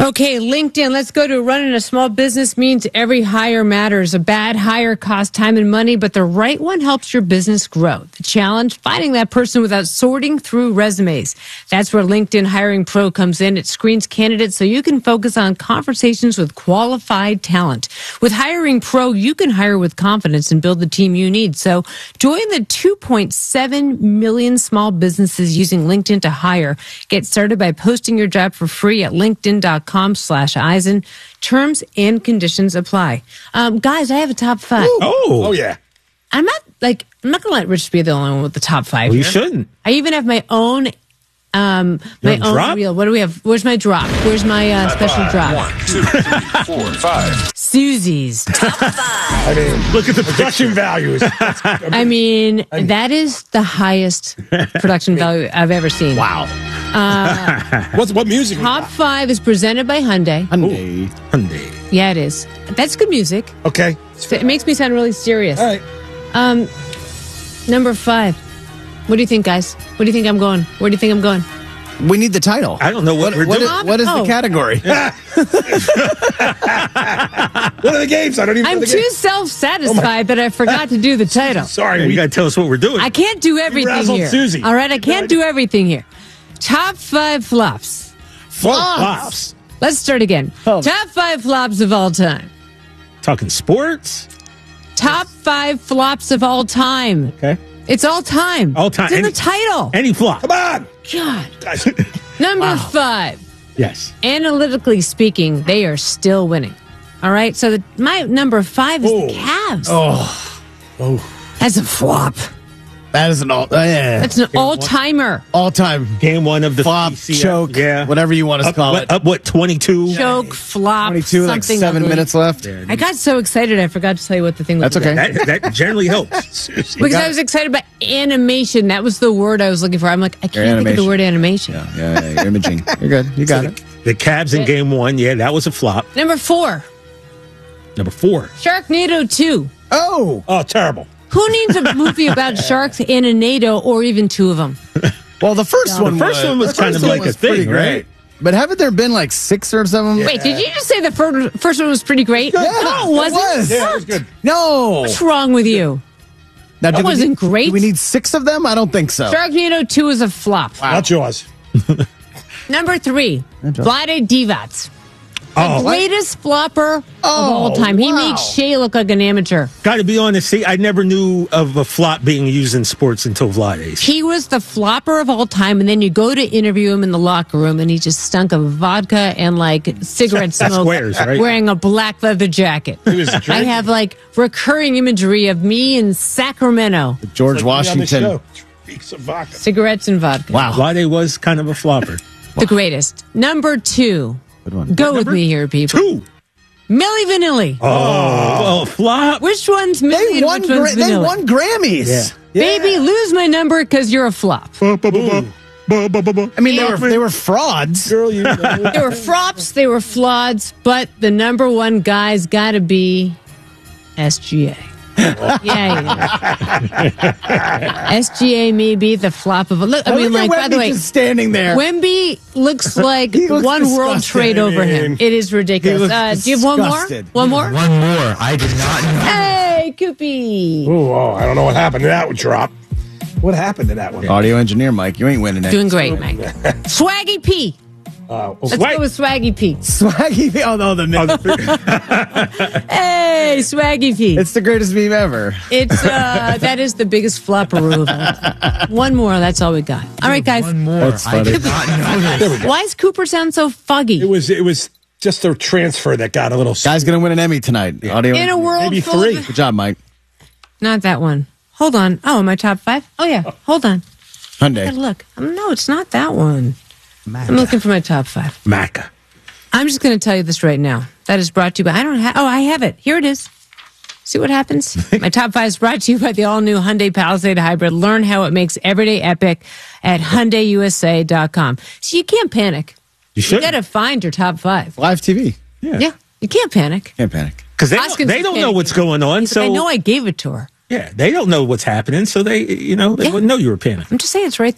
Okay, LinkedIn. Let's go to running a small business means every hire matters. A bad hire costs time and money, but the right one helps your business grow. The challenge, finding that person without sorting through resumes. That's where LinkedIn Hiring Pro comes in. It screens candidates so you can focus on conversations with qualified talent. With Hiring Pro, you can hire with confidence and build the team you need. So join the 2.7 million small businesses using LinkedIn to hire. Get started by posting your job for free at linkedin.com/Eisen. Terms and conditions apply. Guys, I have a top 5. Oh, yeah. I'm not going to let Rich be the only one with the top 5. Well, you here. shouldn't. I even have my own drop? reel. What do we have? Where's my drop? Where's my special drop? 1, 2, 3, 4, 5. Susie's top 5. I mean, look at the production values. I mean, that is the highest production value I've ever seen. Wow. What music? Top 5 is presented by Hyundai. Hyundai. Yeah, it is. That's good music. Okay. So it makes me sound really serious. All right. Number 5. What do you think, guys? What do you think I'm going? Where do you think I'm going? We need the title. I don't know what we're doing. What is Oh. the category? What are the games? I don't even know I'm the too games. self-satisfied that I forgot to do the title. Sorry. You got to tell us what we're doing. I can't do everything razzled here. Susie. All right, I can't do everything here. Top 5 flops. Flops. Let's start again. Oh. Top 5 flops of all time. Talking sports. Top 5 flops of all time. Okay. It's all time. All time. It's in the title. Any flop. Come on. God. Guys. Number 5. Yes. Analytically speaking, they are still winning. All right. So my number 5 is the Cavs. Oh, That's a flop. that is an That's an all-timer. all-time Game 1 of the flop, PCF. choke, Yeah. whatever you want to call it. Up, what, 22? Joke, flop, 22, like something 7 ugly. minutes left. I got so excited I forgot to tell you what the thing was. That's okay. That generally helps. Because I was excited about animation. That was the word I was looking for. I'm like, I can't think of the word animation. Yeah, imaging. You're good. You got it. The Cavs in Game 1, yeah, that was a flop. Number 4, Number 4. Sharknado 2. Oh, Terrible. Who needs a movie about sharks in a NATO or even 2 of them? well, the first one. The first one was the kind first of one like a was thing, pretty great. right? But haven't there been like 6 or 7? Wait, did you just say the first one was pretty great? Yeah, No, it wasn't. it was. Yeah, it was good. No. What's wrong with you? Now, That do we wasn't need- great. Do we need 6 of them? I don't think so. Sharknado 2 is a flop. Not yours. Number 3, Vlade Divac. Oh, Greatest flopper of all time. He wow. makes Shea look like an amateur. got to be honest. See, I never knew of a flop being used in sports until Vlade's. He was the flopper of all time, and then you go to interview him in the locker room, and he just stunk of vodka and like cigarette smoke, Squares, right? wearing a black leather jacket. was I drinking. have like recurring imagery of me in Sacramento, George Washington. Some vodka. cigarettes and vodka. Wow. Vlade was kind of a flopper. The greatest. Number 2. Good one. Go with me here, people. 2. Milli Vanilli. Oh, flop. Which one's Milli They and won, which one's they Vanilli? won Grammys. Yeah. Baby, lose my number because you're a flop. I mean, they were frauds. Girl, you know. They were flops, they were floods, but the number one guy's got to be SGA. SGA may be the flop of a look. I mean, Look at like, by the Wemby way, just standing there. Wemby looks like He looks one world disgusted. trade over him. It is ridiculous. He looks Do you have one more? disgusted. One more? One more. I did not know. Hey, Koopy. Oh, I don't know what happened to that one drop. What happened to that one? Audio engineer Mike, you ain't winning it. Doing great, Mike. Swaggy P. Let's go with Swaggy P. Swaggy. Oh no, the meme. Hey, Swaggy P. It's the greatest meme ever. It's that is the biggest flopperoo of all time. One more, that's all we got. All right, guys. One more. That's I funny. did not know this. Why does Cooper sound so foggy? It was just a transfer that got a little. Guy's gonna win an Emmy tonight. Audio. In a world Maybe full 3. of... Good job, Mike. Not that one. Hold on. Oh, my top 5? Oh, yeah. Hold on. Hyundai. Gotta look. No, it's not that one. I'm looking for my top 5. Maca. I'm just going to tell you this right now. That is brought to you by... I have it. Here it is. See what happens? My top 5 is brought to you by the all-new Hyundai Palisade Hybrid. Learn how it makes everyday epic at HyundaiUSA.com. So you can't panic. You should. got to find your top 5. Live TV. Yeah. You can't panic. Can't panic. Because Hoskins they is don't know panicking. what's going on. He's like, So I know I gave it to her. yeah, they don't know what's happening. So they Yeah. wouldn't know you were panicking. I'm just saying it's right there.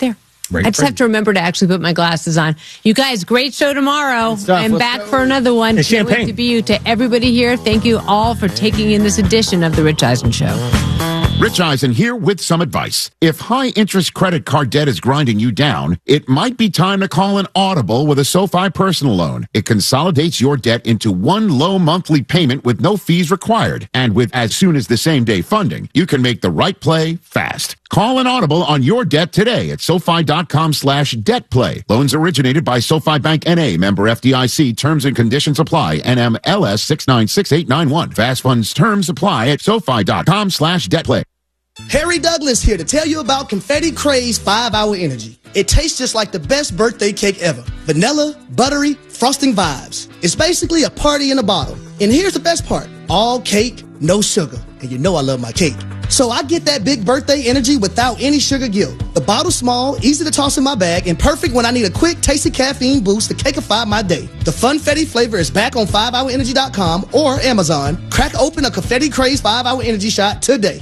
I just have to remember to actually put my glasses on. You guys, great show tomorrow. stuff. I'm Let's back go. for another one. And Can't wait champagne. to be you. To everybody here, thank you all for taking in this edition of The Rich Eisen Show. Rich Eisen here with some advice. If high-interest credit card debt is grinding you down, it might be time to call an Audible with a SoFi personal loan. It consolidates your debt into one low monthly payment with no fees required. And with as soon as the same-day funding, you can make the right play fast. Call an Audible on your debt today at SoFi.com/debtplay. Loans originated by SoFi Bank N.A., member FDIC. Terms and conditions apply. NMLS 696891. Fast funds terms apply at SoFi.com/debtplay. Harry Douglas here to tell you about Confetti Craze 5-Hour Energy. It tastes just like the best birthday cake ever. Vanilla, buttery, frosting vibes. It's basically a party in a bottle. And here's the best part. All cake, no sugar. And you know I love my cake. So I get that big birthday energy without any sugar guilt. The bottle's small, easy to toss in my bag, and perfect when I need a quick, tasty caffeine boost to cakeify my day. The Funfetti flavor is back on 5hourenergy.com or Amazon. Crack open a Confetti Craze 5-Hour Energy shot today.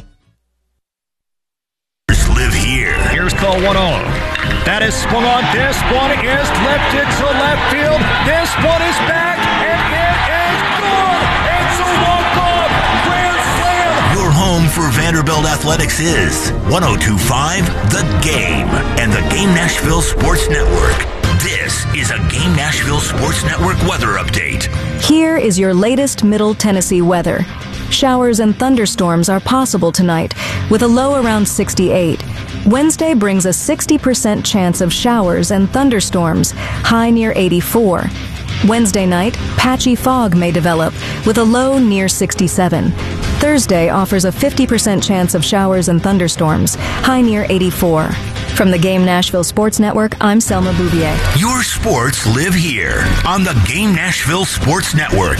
Live here. Here's call 1-0. That is swung on. This one is lifted to left field. This one is back, and it is good. It's a walk-off grand slam. Your home for Vanderbilt Athletics is 102.5 The Game and the Game Nashville Sports Network. This is a Game Nashville Sports Network weather update. Here is your latest Middle Tennessee weather. Showers and thunderstorms are possible tonight, with a low around 68. Wednesday brings a 60% chance of showers and thunderstorms, high near 84. Wednesday night, patchy fog may develop, with a low near 67. Thursday offers a 50% chance of showers and thunderstorms, high near 84. From the Game Nashville Sports Network, I'm Selma Bouvier. Your sports live here on the Game Nashville Sports Network.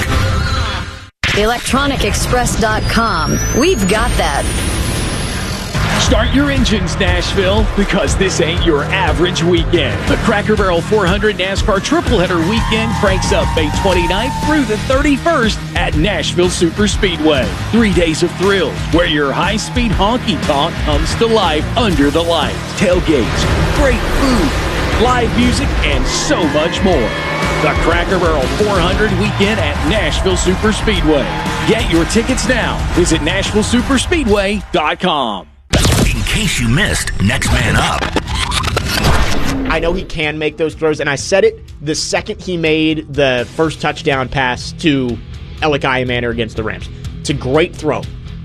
ElectronicExpress.com. We've got that. Start your engines, Nashville, because this ain't your average weekend. The Cracker Barrel 400 NASCAR Tripleheader Weekend cranks up May 29th through the 31st at Nashville Superspeedway. 3 days of thrills, where your high-speed honky-tonk comes to life under the lights. Tailgates, great food, live music, and so much more. The Cracker Barrel 400 Weekend at Nashville Superspeedway. Get your tickets now. Visit NashvilleSuperspeedway.com. In case you missed Next Man Up. I know he can make those throws, and I said it the second he made the first touchdown pass to Alec Iamander against the Rams. It's a great throw.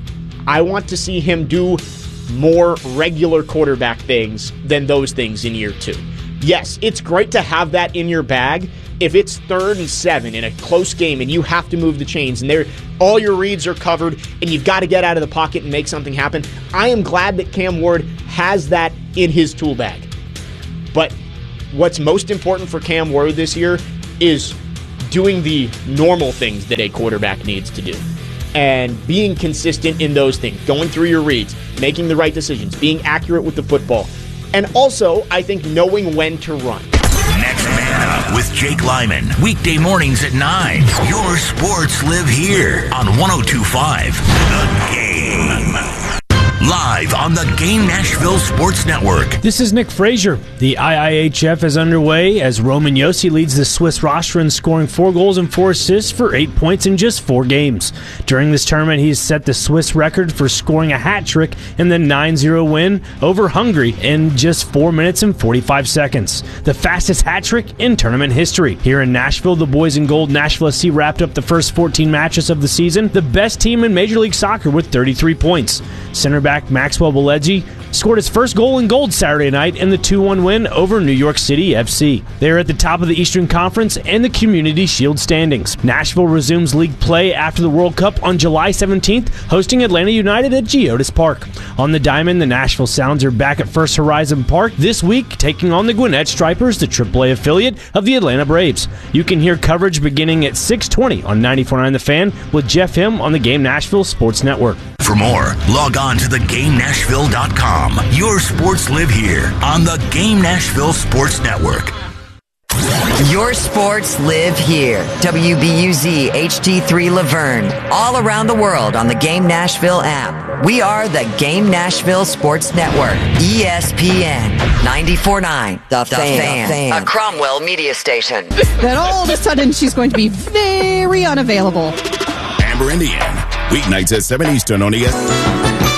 I want to see him do more regular quarterback things than those things in year 2. Yes, it's great to have that in your bag. If it's 3rd and 7 in a close game and you have to move the chains and all your reads are covered and you've got to get out of the pocket and make something happen, I am glad that Cam Ward has that in his tool bag. But what's most important for Cam Ward this year is doing the normal things that a quarterback needs to do and being consistent in those things, going through your reads, making the right decisions, being accurate with the football, and also, I think, knowing when to run. Next Man Up with Jake Lyman. Weekday mornings at 9. Your sports live here on 102.5 The Game. Live on the Game Nashville Sports Network. This is Nick Frazier. The IIHF is underway as Roman Josi leads the Swiss roster in scoring 4 goals and 4 assists for 8 points in just 4 games. During this tournament, he's set the Swiss record for scoring a hat trick in the 9-0 win over Hungary in just 4 minutes and 45 seconds. The fastest hat trick in tournament history. Here in Nashville, the boys in gold Nashville SC wrapped up the first 14 matches of the season, the best team in Major League Soccer with 33 points. Center back Maxwell Beledji scored his first goal in gold Saturday night in the 2-1 win over New York City FC. They are at the top of the Eastern Conference and the Community Shield standings. Nashville resumes league play after the World Cup on July 17th, hosting Atlanta United at Geodis Park. On the diamond, the Nashville Sounds are back at First Horizon Park this week, taking on the Gwinnett Stripers, the AAA affiliate of the Atlanta Braves. You can hear coverage beginning at 6:20 on 94.9 The Fan with Jeff Him on the Game Nashville Sports Network. For more, log on to theGameNashville.com. Your sports live here on the Game Nashville Sports Network. Your sports live here. WBUZ HD3 Laverne. All around the world on the Game Nashville app. We are the Game Nashville Sports Network, ESPN 94.9, The Fan, a Cromwell media station. Then all of a sudden, she's going to be very unavailable. Amber Indian, weeknights at 7 Eastern on ESPN.